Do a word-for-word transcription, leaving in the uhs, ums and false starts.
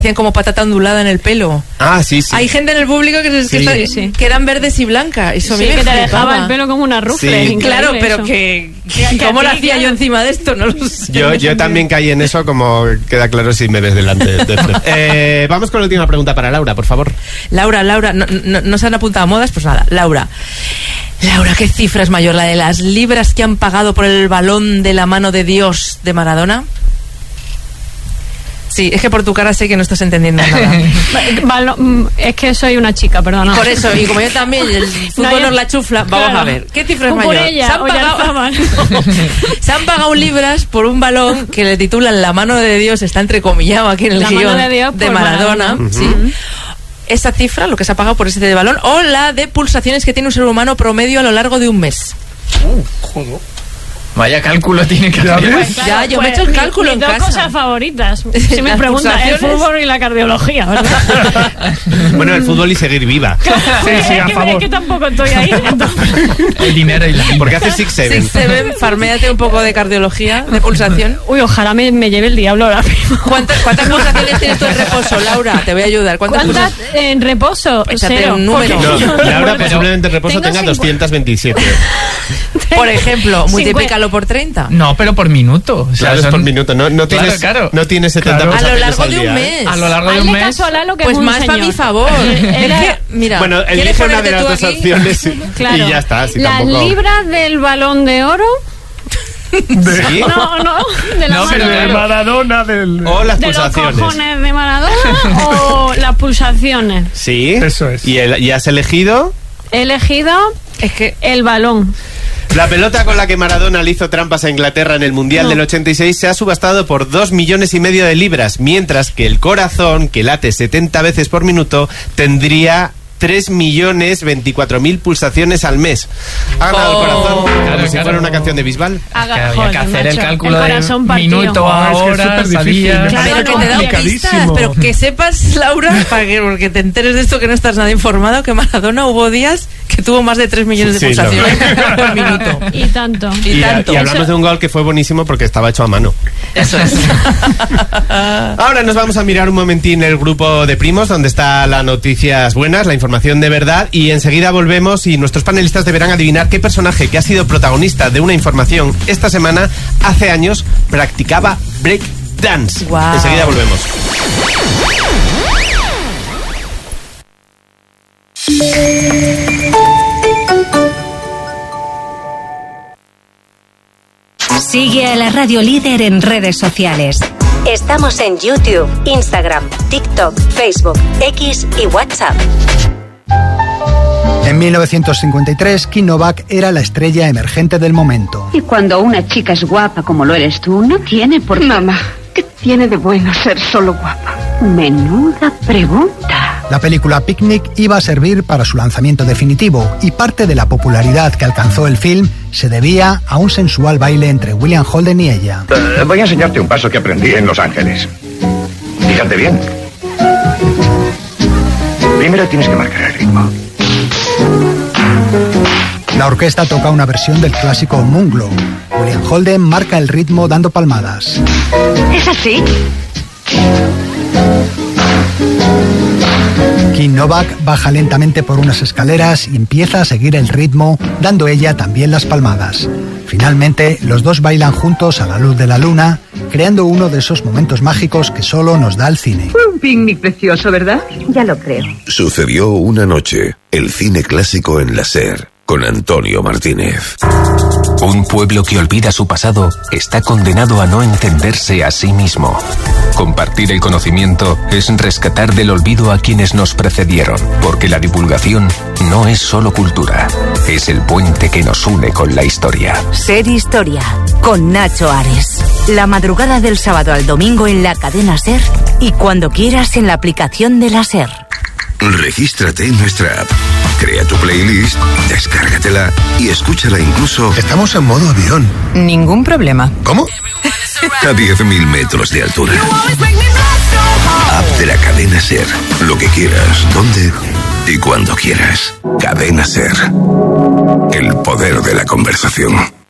Hacían como patata ondulada en el pelo. Ah, sí, sí. Hay gente en el público que, que, sí. está, Sí, sí. que eran verdes y blancas. Eso sí, me que te flipaba. dejaba el pelo como una rufle. Sí. Claro, pero eso. que, Que- que que ¿cómo a lo ti, hacía claro. yo encima de esto? No lo sé. Yo, yo también caí en eso, como queda claro si me ves delante. De, de, de. Eh, vamos con la última pregunta para Laura, por favor. Laura, Laura, no, no, no se han apuntado a modas, pues nada, Laura. Laura, ¿qué cifra es mayor? ¿La de las libras que han pagado por el balón de la mano de Dios de Maradona? Sí, es que por tu cara sé que no estás entendiendo nada. Balo- mm, es que soy una chica, perdona. Por eso, y como yo también, el fútbol No, nos yo- la chufla, vamos claro. a ver. ¿Qué cifra es Por mayor? ella, se, han o pagado, Yarzábal. se han pagado libras por un balón que le titulan La mano de Dios, está entrecomillado aquí en el La guión mano de Dios por Maradona. Maradona. ¿Sí? Esa cifra, lo que se ha pagado por ese de balón, o la de pulsaciones que tiene un ser humano promedio a lo largo de un mes. Joder. Vaya cálculo tiene que hacer. Pues claro, Ya, yo me he pues, hecho el mi- cálculo mis en dos casa. cosas favoritas. Si me Las preguntan, el pulsaciones. fútbol y la cardiología, ¿verdad? Bueno, el fútbol y seguir viva. Sí, sí, es, a que, favor. es que tampoco estoy ahí. Entonces. El dinero y la vida. Porque hace Six Seven. Six Seven, farméate un poco de cardiología, de pulsación. Uy, ojalá me, me lleve el diablo ahora mismo. ¿Cuántas, ¿Cuántas pulsaciones tienes tú en reposo, Laura? Te voy a ayudar. ¿Cuántas, ¿Cuántas pulsaciones? en reposo? Échate Cero. un número. Porque No, yo- Laura Pero- posiblemente en reposo tengo tenga cincuenta. doscientos veintisiete. Por ejemplo, Cincuenta. multiplícalo por treinta. No, pero por minuto. O sea, Claro, es son- por minuto. No, no Claro, tienes, claro. no tienes setenta Claro. A lo pulsaciones largo al de un día, mes. ¿eh? A lo largo de un Hazle mes. caso a Lalo, que Pues es un más para señor. mi favor. Era- Es que, mira, Bueno, ¿quieres elige una ponerte de las tú dos aquí? opciones y- Claro. y ya está. Si Las tampoco... libras del Balón de Oro. ¿Sí? No, no. De la No, mano pero de, de Oro. Maradona del... O las ¿De los pulsaciones. cojones de Maradona o las pulsaciones. Sí. Eso es. ¿Y, el- y has elegido? He elegido Es que el balón. La pelota con la que Maradona le hizo trampas a Inglaterra en el Mundial No. del ochenta y seis se ha subastado por dos millones y medio de libras, mientras que el corazón, que late setenta veces por minuto, tendría tres millones veinticuatro mil pulsaciones al mes. Ha ganado Oh. el corazón, como Claro, si claro. fuera una canción de Bisbal. Haga- Que había joder, que hacer el macho, cálculo el de corazón partido. minuto a Oh, es que es hora, superdifícil. sabía. Claro, pero que no, te da pistas, complicadísimo. pero que sepas, Laura, para que, porque te enteres de esto que no estás nada informado, que Maradona hubo días que tuvo más de tres millones de Sí, pulsaciones por minuto. Y tanto. Y Y, tanto. y hablamos Eso- de un gol que fue buenísimo porque estaba hecho a mano. Eso es. Ahora nos vamos a mirar un momentín el grupo de primos, donde está las noticias buenas, la información de verdad, y enseguida volvemos y nuestros panelistas deberán adivinar qué personaje que ha sido protagonista de una información esta semana, hace años, practicaba break dance. Guau. Enseguida volvemos. Sigue a la Radio Líder en redes sociales. Estamos en YouTube, Instagram, TikTok, Facebook, X y WhatsApp. En mil novecientos cincuenta y tres, Kim Novak era la estrella emergente del momento. Y cuando una chica es guapa como lo eres tú, no tiene por qué... Mamá, ¿qué tiene de bueno ser solo guapa? Menuda pregunta. La película Picnic iba a servir para su lanzamiento definitivo y parte de la popularidad que alcanzó el film se debía a un sensual baile entre William Holden y ella. Eh, voy a enseñarte un paso que aprendí en Los Ángeles. Fíjate bien. Primero tienes que marcar el ritmo. La orquesta toca una versión del clásico Moonglow. William Holden marca el ritmo dando palmadas. ¿Es así? Kim Novak baja lentamente por unas escaleras y empieza a seguir el ritmo, dando ella también las palmadas. Finalmente, los dos bailan juntos a la luz de la luna, creando uno de esos momentos mágicos que solo nos da el cine. Fue un picnic precioso, ¿verdad? Ya lo creo. Sucedió una noche, el cine clásico en la SER, con Antonio Martínez. Un pueblo que olvida su pasado está condenado a no entenderse a sí mismo. Compartir el conocimiento es rescatar del olvido a quienes nos precedieron, porque la divulgación no es solo cultura, es el puente que nos une con la historia. Ser Historia, con Nacho Ares. La madrugada del sábado al domingo en la cadena SER y cuando quieras en la aplicación de la SER. Regístrate en nuestra app, crea tu playlist, descárgatela y escúchala incluso... Estamos en modo avión. Ningún problema. ¿Cómo? A diez mil metros de altura. App de la cadena SER. Lo que quieras, donde y cuando quieras. Cadena SER. El poder de la conversación.